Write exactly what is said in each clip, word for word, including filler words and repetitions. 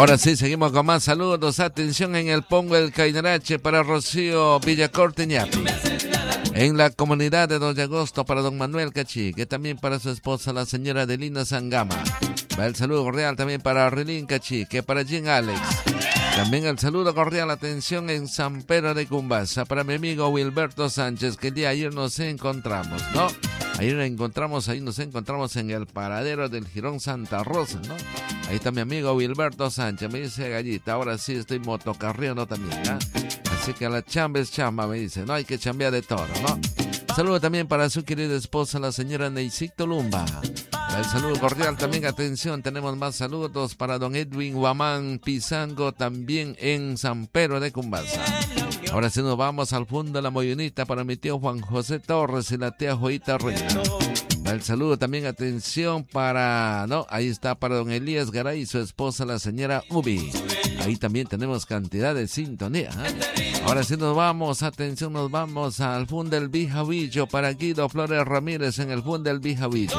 Ahora sí, seguimos con más saludos. Atención en el Pongo El Cainarache para Rocío Villacorte Ñapi. En la comunidad de Doña Agosto para don Manuel Cachique, también para su esposa la señora Delina Sangama. Va el saludo cordial también para Rilín Cachique, para Jean Alex. También el saludo cordial, atención en San Pedro de Cumbasa para mi amigo Wilberto Sánchez, que el día de ayer nos encontramos, ¿no? Ayer nos encontramos, ahí nos encontramos en el paradero del Jirón Santa Rosa, ¿no? Ahí está mi amigo Wilberto Sánchez, me dice Gallita, ahora sí estoy motocarriendo también, ¿ah? Así que la chamba es chamba, me dice, no hay que chambear de toro, ¿no? Saludo también para su querida esposa, la señora Neisicto Lumba. El saludo cordial también, atención, tenemos más saludos para don Edwin Guamán Pizango, también en San Pedro de Cumbasa. Ahora sí nos vamos al fondo de la Moyonita para mi tío Juan José Torres y la tía Joita Ruiz. El saludo también, atención para, no, ahí está para don Elías Garay y su esposa, la señora Ubi. Ahí también tenemos cantidad de sintonía, ¿eh? Ahora sí nos vamos, atención, nos vamos al fondo del Bijavillo para Guido Flores Ramírez en el fondo del Bijavillo.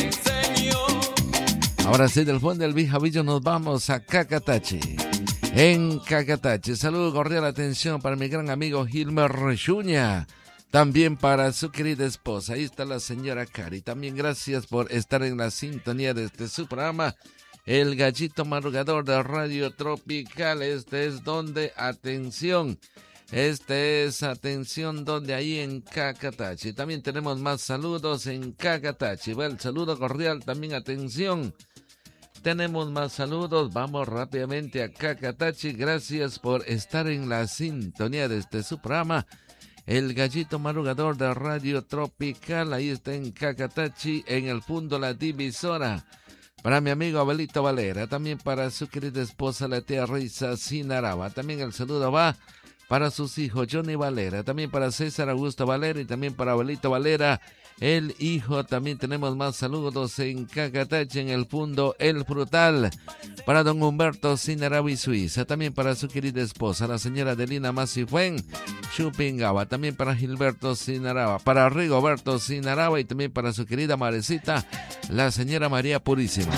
Ahora sí, del fondo del Bijavillo nos vamos a Cacatachi. En Cacatachi, saludo cordial, atención para mi gran amigo Gilmer Rechuña. También para su querida esposa, ahí está la señora Cari. También gracias por estar en la sintonía de este su programa, El Gallito Madrugador de Radio Tropical. Este es donde, atención, este es, atención, donde ahí en Cacatachi. También tenemos más saludos en Cacatachi. Va el saludo cordial, también atención. Tenemos más saludos, vamos rápidamente a Cacatachi. Gracias por estar en la sintonía de este su programa, El Gallito Madrugador de Radio Tropical. Ahí está en Cacatachi, en el fondo la divisora. Para mi amigo Abelito Valera, también para su querida esposa la tía Risa Sinaraba. También el saludo va para sus hijos Johnny Valera, también para César Augusto Valera y también para Abelito Valera, el hijo. También tenemos más saludos en Cacatachi, en el fondo El Frutal, para don Humberto Sinaraba y Suiza, también para su querida esposa, la señora Delina Masifuen Chupingaba, también para Gilberto Sinaraba, para Rigoberto Sinaraba y también para su querida Marecita, la señora María Purísima.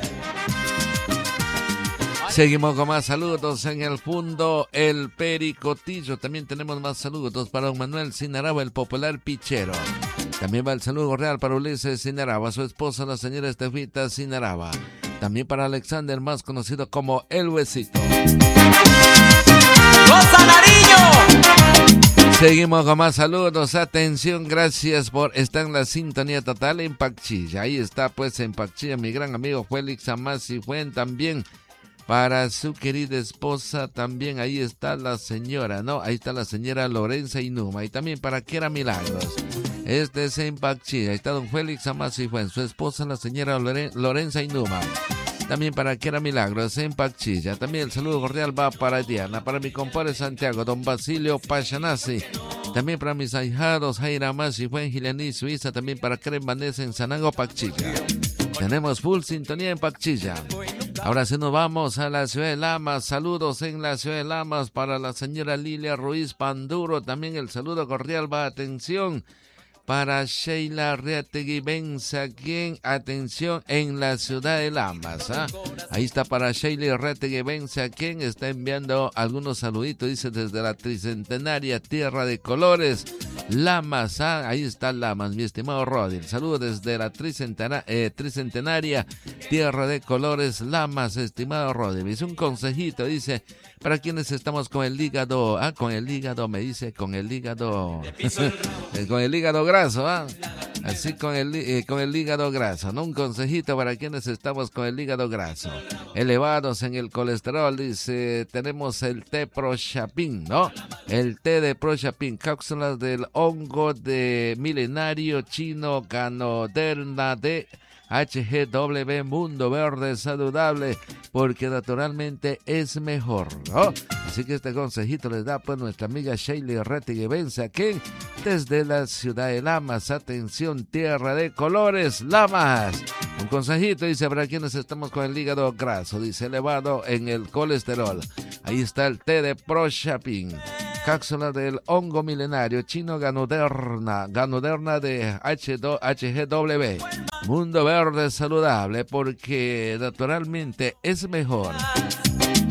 Seguimos con más saludos en el fondo El Pericotillo. También tenemos más saludos para don Manuel Sinaraba, el popular pichero. También va el saludo real para Ulises Sinaraba, su esposa la señora Estefita Sinaraba. También para Alexander, más conocido como El Huesito. ¡Cosa, Nariño! Seguimos con más saludos, atención, gracias por estar en la sintonía total en Pacchilla. Ahí está pues en Pacchilla mi gran amigo Félix Amasi Fuen, también para su querida esposa, también ahí está la señora, ¿no? Ahí está la señora Lorenza Inuma. Y también para Kiera Milagros. Este es en Pacchilla. Ahí está don Félix Amasi Fuen, su esposa, la señora Loren- Lorenza Inuma. También para Kiera Milagros en Pacchilla. También el saludo cordial va para Diana, para mi compadre Santiago, don Basilio Pachanasi. También para mis ahijados Jaira Amasi Fuen, Gilení Suiza. También para Keren Vanessa en Sanango, Pacchilla. Tenemos full sintonía en Pacchilla. Ahora sí nos vamos a la ciudad de Lamas. Saludos en la ciudad de Lamas para la señora Lilia Ruiz Panduro. También el saludo cordial va, atención, para Sheila Reategui Benza, quien, atención, en la ciudad de Lamas. ¿ah? Ahí está para Sheila Reategui Benza, quien está enviando algunos saluditos, dice, desde la tricentenaria Tierra de Colores, Lamas. ¿ah? Ahí está Lamas, mi estimado Rodi. El saludo desde la tricentena, eh, tricentenaria Tierra de Colores, Lamas, estimado Rodi. Me dice un consejito, dice, para quienes estamos con el hígado, ah, con el hígado, me dice, con el hígado, con el hígado graso, ¿ah? Así con el, eh, con el hígado graso, ¿no? Un consejito para quienes estamos con el hígado graso, elevados en el colesterol, dice, tenemos el té Prochapin, ¿no? El té de Prochapin, cápsulas del hongo de milenario chino Ganoderma de H G W, Mundo Verde Saludable, porque naturalmente es mejor, ¿no? Así que este consejito les da pues nuestra amiga Sheila Retegui Benza, que desde la ciudad de Lamas, atención, Tierra de Colores, Lamas. Un consejito, dice, para quienes estamos con el hígado graso, dice, elevado en el colesterol. Ahí está el té de Prochapin, cápsula del hongo milenario chino Ganoderma, Ganoderma de H G W, Mundo Verde Saludable, porque naturalmente es mejor.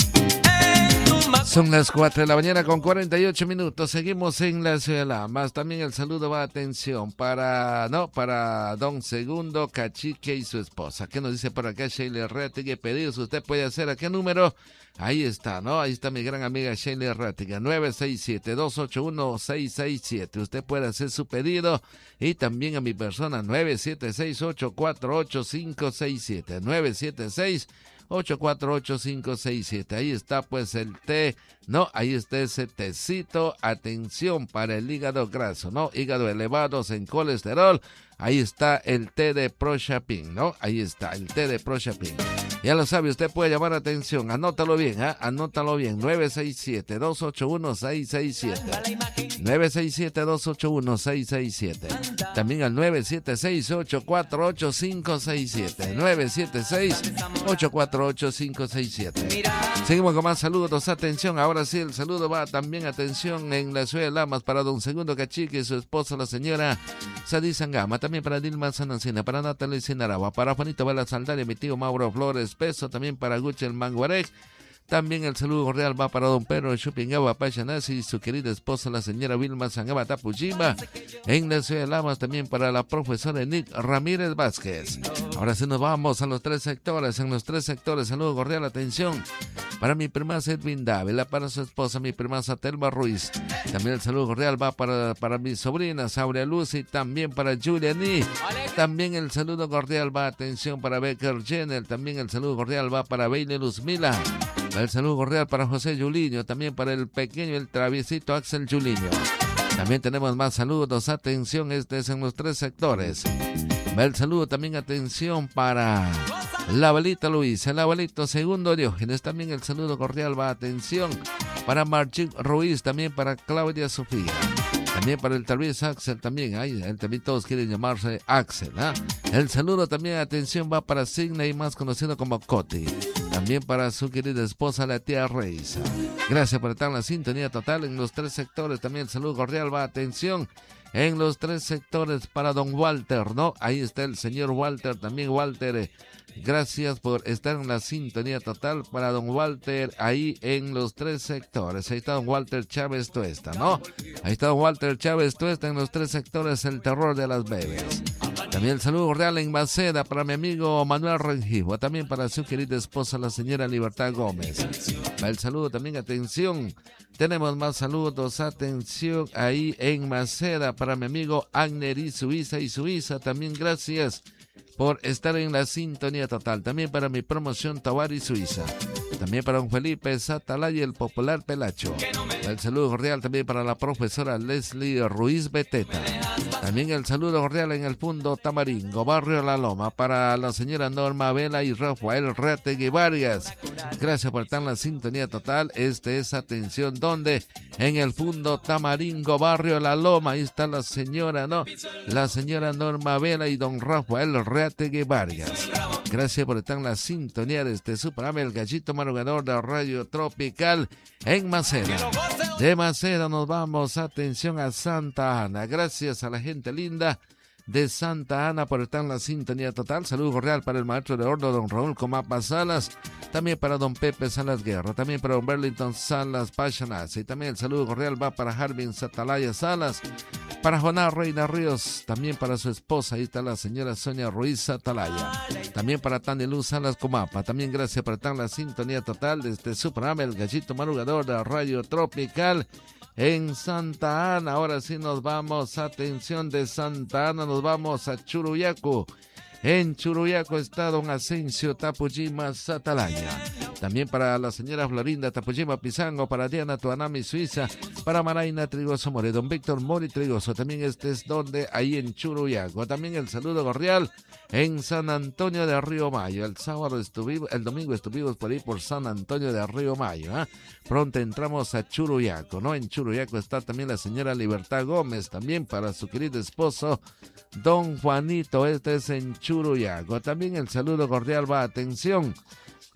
Son las cuatro de la mañana con cuarenta y ocho minutos. Seguimos en la ciudad de Lamas. También el saludo va, atención, para, no, para don Segundo Cachique y su esposa. ¿Qué nos dice por acá Sheila Herrátiga? Pedidos usted puede hacer. ¿A qué número? Ahí está, ¿no? Ahí está mi gran amiga Sheila Herrátiga, nueve seis siete, dos ocho uno, seis seis siete. Usted puede hacer su pedido y también a mi persona, nueve siete seis, ocho cuatro ocho, cinco seis siete. nueve siete seis, ocho cuatro ocho, cinco seis siete. Ahí está pues el té, ¿no? Ahí está ese tecito. Atención para el hígado graso, ¿no? Hígado elevados en colesterol. Ahí está el té de Proshapin, ¿no? Ahí está el té de Proshapin. Ya lo sabe, usted puede llamar atención. Anótalo bien, ¿eh? Anótalo bien. nueve seis siete, dos ocho uno, seis seis siete. nueve seis siete, dos ocho uno, seis seis siete. También al nueve siete seis, ocho cuatro ocho, cinco seis siete. nueve siete seis, ocho cuatro ocho, cinco seis siete. Seguimos con más saludos. Atención, ahora sí el saludo va también, atención, en la ciudad de Lamas para don Segundo Cachique y su esposa, la señora Sadí Sangama. También para Dilma Sanancina, para Natalia Sinaragua, para Juanito Vela Saldaria, mi tío Mauro Flores Peso, también para Guche el Manguarec. También el saludo cordial va para don Pedro Chupingaba Pachanasi y su querida esposa, la señora Vilma Sangaba Tapujima. En la ciudad de Lamas también para la profesora Nick Ramírez Vázquez. Ahora sí nos vamos a los tres sectores. En los tres sectores, saludo cordial, atención. Para mi prima Edwin Dávila, para su esposa, mi prima Telma Ruiz. También el saludo cordial va para, para mis sobrinas, Aurea Luz, y también para Juliani. También el saludo cordial va, atención, para Becker Jenner. También el saludo cordial va para Baile Luzmila. El saludo cordial para José Juliño, también para el pequeño, el traviesito Axel Juliño. También tenemos más saludos, atención, este es en los tres sectores. El saludo también, atención, para la abuelita Luisa, el abuelito Segundo Diógenes. También el saludo cordial va, atención, para Marchín Ruiz, también para Claudia Sofía. También para el travieso Axel, también, ahí, también todos quieren llamarse Axel, ¿ah? El saludo también, atención, va para Signa y más conocido como Coti. También para su querida esposa, la tía Reisa. Gracias por estar en la sintonía total en los tres sectores. También el saludo cordial va, atención, en los tres sectores para don Walter, ¿no? Ahí está el señor Walter, también Walter, eh, gracias por estar en la sintonía total para don Walter, ahí en los tres sectores. Ahí está don Walter Chávez Tuesta, ¿no? Ahí está don Walter Chávez Tuesta en los tres sectores, el terror de las bebés. También el saludo cordial en Maceda para mi amigo Manuel Rengifo, también para su querida esposa, la señora Libertad Gómez. El saludo también, atención, tenemos más saludos, atención, ahí en Maceda para mi amigo Agner y Suiza y Suiza, también gracias por estar en la sintonía total. También para mi promoción Tobar y Suiza. También para don Felipe Satalay, el popular Pelacho. El saludo cordial también para la profesora Leslie Ruiz Beteta. También el saludo cordial en el Fundo Tamaringo, Barrio La Loma, para la señora Norma Vela y Rafael Retegui Vargas. Gracias por estar en la sintonía total. Este es, atención, donde en el Fundo Tamaringo, Barrio La Loma. Ahí está la señora, ¿no? La señora Norma Vela y don Rafael Retegui Vargas. Gracias por estar en la sintonía de este su programa, el Gallito Madrugador de Radio Tropical en Maceda. De Maceda nos vamos, atención, a Santa Ana. Gracias a la gente linda de Santa Ana por estar en la sintonía total. Saludo cordial para el maestro de horno, don Raúl Comapa Salas. También para don Pepe Salas Guerra. También para don Burlington Salas Pachanaz. Y también el saludo cordial va para Jarvin Satalaya Salas. Para Jonás Reina Ríos. También para su esposa. Ahí está la señora Sonia Ruiz Satalaya. También para Tania Luz Salas Comapa. También gracias por estar en la sintonía total de este su programa, el Gallito Madrugador de Radio Tropical en Santa Ana. Ahora sí nos vamos, atención, de Santa Ana nos vamos a Churuyacu. En Churuyacu está don Asensio Tapujima Satalaya. También para la señora Florinda Tapujima Pizango, para Diana Tuanami Suiza, para Maraina Trigoso More, don Víctor Mori Trigoso. También este es donde, ahí en Churuyacu. También el saludo cordial en San Antonio de Río Mayo. El sábado estuvimos, el domingo estuvimos por ahí por San Antonio de Río Mayo, ¿eh? Pronto entramos a Churuyacu, ¿no? En Churuyacu está también la señora Libertad Gómez, también para su querido esposo, don Juanito. Este es en Churuyacu. También el saludo cordial va, atención,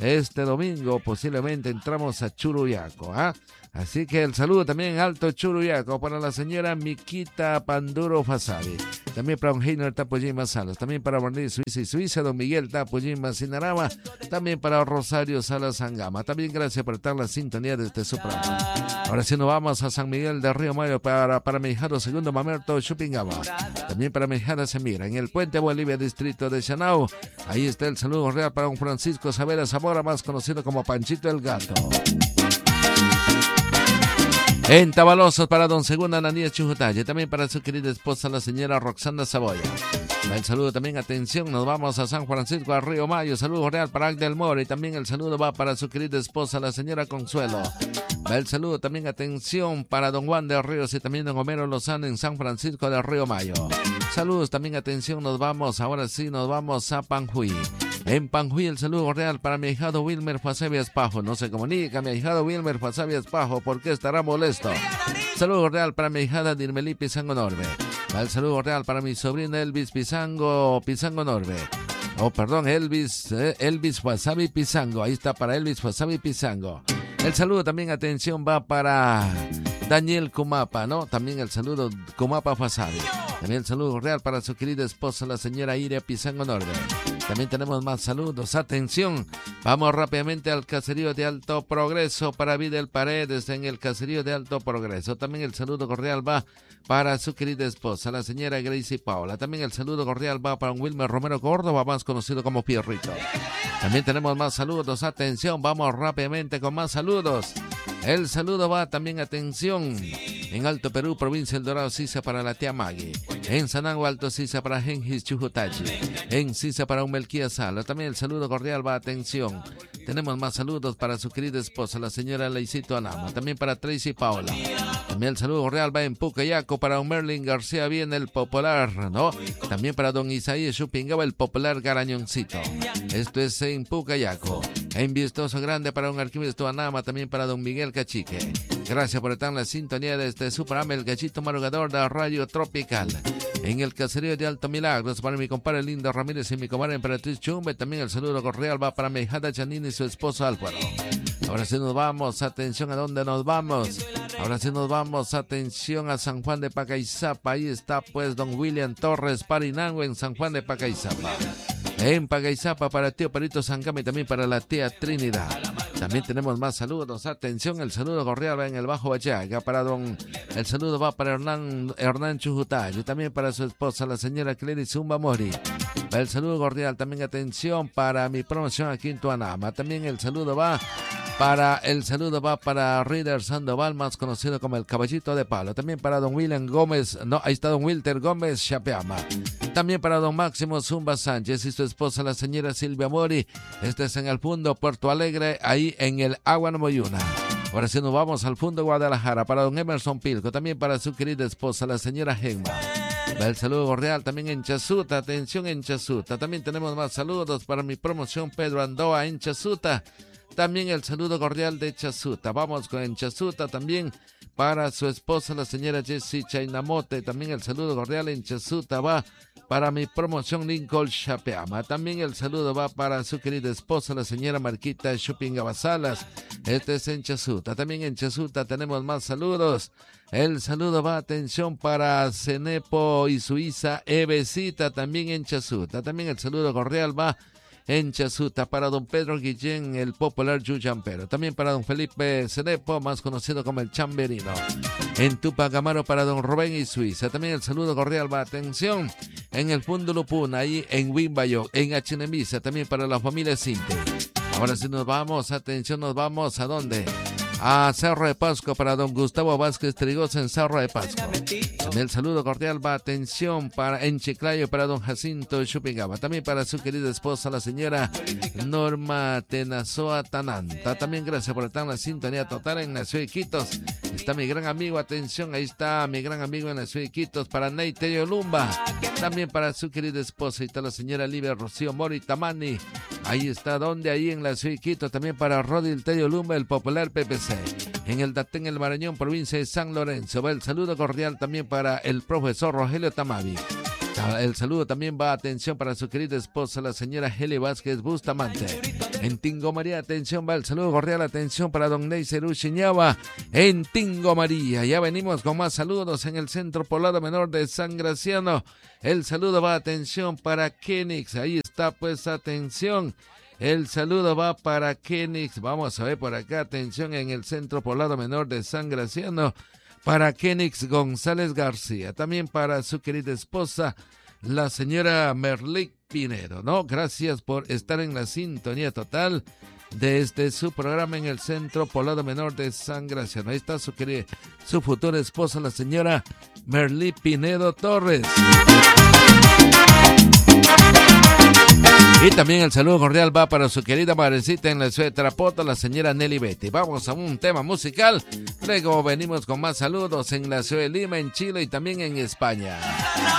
este domingo posiblemente entramos a Churuyaco, ¿ah? Así que el saludo también Alto Churuyaco para la señora Miquita Panduro Fasabi. También para don Heiner Tapujima Salas. También para Bornil Suiza y Suiza, don Miguel Tapujima Sinarama. También para Rosario Salas Angama. También gracias por estar en la sintonía de este su programa. Ahora sí nos vamos a San Miguel de Río Mayo para, para mi hijado segundo Mamerto Chupingaba. También para mi hijada Semira en el Puente Bolivia, distrito de Chanao. Ahí está el saludo real para don Francisco Savera Zamora, más conocido como Panchito el Gato. En Tabalosos para don Segunda Ananías Chujutalle, también para su querida esposa la señora Roxana Saboya. El saludo también, atención, nos vamos a San Francisco, a Río Mayo, saludo real para Agdel Mora y también el saludo va para su querida esposa la señora Consuelo. El saludo también, atención, para don Juan de Ríos y también don Homero Lozano en San Francisco de Río Mayo. Saludos también, atención, nos vamos, ahora sí, nos vamos a Panjuí. En Panjuí el saludo real para mi ahijado Wilmer Fasabias Pajo. No se comunica mi ahijado Wilmer Fasabias Pajo porque estará molesto. Saludo real para mi ahijada Dirmelí Pizango Norbe. El saludo real para mi sobrina Elvis Pizango Pizango Norbe. Oh, perdón, Elvis, eh, Elvis Fasabi Pizango. Ahí está para Elvis Fasabi Pizango. El saludo también, atención, va para Daniel Kumapa, ¿no? También el saludo Kumapa Fasabi. También el saludo real para su querida esposa, la señora Iria Pizango Norbe. También tenemos más saludos. Atención, vamos rápidamente al caserío de Alto Progreso para Videl Paredes en el caserío de Alto Progreso. También el saludo cordial va para su querida esposa, la señora Gracie Paula. También el saludo cordial va para un Wilmer Romero Córdoba, más conocido como Pierrito. También tenemos más saludos. Atención, vamos rápidamente con más saludos. El saludo va también, atención, en Alto Perú, provincia del Dorado, Sisa para la tía Maggie. En Sanango Alto, Sisa para Gengis Chujutachi. En Sisa para un Melquía Sala. También el saludo cordial va, atención. Tenemos más saludos para su querida esposa, la señora Leicito Anama. También para Tracy Paola. También el saludo cordial va en Pucayaco para un Merlin García Bien, el popular, ¿no? También para don Isaías Chupingaba, el popular Garañoncito. Esto es en Pucayaco. En Vistoso Grande para un Arquímedes Tuanama, también para don Miguel Cachique. Gracias por estar en la sintonía de este su programa, el Gachito Madrugador de Radio Tropical. En el caserío de Alto Milagros para mi compadre Lindo Ramírez y mi comadre Emperatriz Chumbe. También el saludo cordial va para mi hijada Janine y su esposo Álvaro. Ahora sí nos vamos, atención, ¿a dónde nos vamos? Ahora sí nos vamos, atención, a San Juan de Pacaizapa. Ahí está pues don William Torres Parinango en San Juan de Pacaizapa. En Pacaizapa para tío Perito Sangama y también para la tía Trinidad. También tenemos más saludos. Atención, el saludo cordial va en el Bajo Vallaga para don... El saludo va para Hernán, Hernán Chujutay y también para su esposa, la señora Clery Zumba Mori. El saludo cordial también, atención, para mi promoción aquí en Tuanama. También el saludo va para... El saludo va para Reader Sandoval, más conocido como el Caballito de Palo. También para don William Gómez... No, ahí está don Wilter Gómez Chapeama. También para don Máximo Zumba Sánchez y su esposa, la señora Silvia Mori. Este es en el Fundo Puerto Alegre, ahí en el Agua Moyuna. Ahora sí nos vamos al Fundo Guadalajara para don Emerson Pilco, también para su querida esposa, la señora Gemma. El saludo cordial también en Chasuta, atención en Chasuta. También tenemos más saludos para mi promoción Pedro Andoa en Chasuta. También el saludo cordial de Chasuta. Vamos con en Chasuta también para su esposa, la señora Jessie Chainamote. También el saludo cordial en Chasuta va para mi promoción Lincoln Chapeama. También el saludo va para su querida esposa, la señora Marquita Chupingabasalas. Este es en Chasuta. También en Chasuta tenemos más saludos. El saludo va, atención, para Cenepo y su Isa Evecita, también en Chasuta. También el saludo cordial va en Chasuta para don Pedro Guillén, el popular Yuyampero. También para don Felipe Cenepo, más conocido como el Chamberino. En Tupac Amaro para don Rubén y Suiza. También el saludo cordial va, atención, en el Fundo Lupuna, ahí en Wimbayo, en Achinemisa, también para la familia Sinte. Ahora sí nos vamos, atención, nos vamos, ¿a dónde? A Cerro de Pasco para don Gustavo Vázquez Trigosa en Cerro de Pasco. También el saludo cordial va, atención, para en Chiclayo para don Jacinto Chupingaba. También para su querida esposa, la señora Norma Tenazoa Tananta. También gracias por estar en la sintonía total en la ciudad de Iquitos. Está mi gran amigo, atención, ahí está mi gran amigo en la ciudad de Iquitos para Ney Tello Lumba. También para su querida esposa, ahí está la señora Livia Rocío Mori Tamani. Ahí está, donde ahí en la ciudad de Iquitos. También para Rodil Tello Lumba, el popular P P C. En el Datén, el Marañón, provincia de San Lorenzo. Va el saludo cordial también para el profesor Rogelio Tamavi. El saludo también va, atención, para su querida esposa, la señora Heli Vázquez Bustamante. En Tingo María, atención, va el saludo cordial, atención para don Neiser Uchiñaba en Tingo María. Ya venimos con más saludos en el Centro Poblado Menor de San Graciano. El saludo va, atención, para Kenix. Ahí está, pues, atención. El saludo va para Kenix. Vamos a ver por acá, atención, en el Centro Poblado Menor de San Graciano. Para Kenix González García. También para su querida esposa, la señora Merlic Pinedo, ¿no? Gracias por estar en la sintonía total desde su programa en el Centro Poblado Menor de San Graciano. Ahí está su querida, su futura esposa, la señora Merlic Pinedo Torres. Y también el saludo cordial va para su querida madrecita en la ciudad de Tarapoto, la señora Nelly Betty. Vamos a un tema musical, luego venimos con más saludos en la ciudad de Lima, en Chile y también en España.